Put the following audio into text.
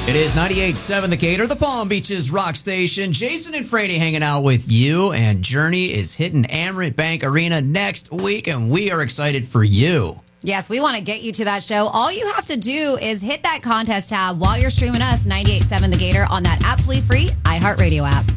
It is 98.7 The Gator, the Palm Beaches rock station. Jason and Frady hanging out with you, and Journey is hitting Amerant Bank Arena next week, and we are excited for you. Yes, we want to get you to that show. All you have to do is hit that contest tab while you're streaming us 98.7 The Gator on that absolutely free iHeartRadio app.